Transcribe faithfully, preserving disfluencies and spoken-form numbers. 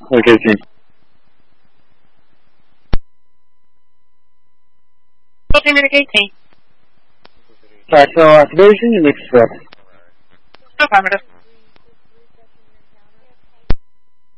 Okay, team. Okay, eighteen. Alright, so uh, today is in the mix, uh, Affirmative.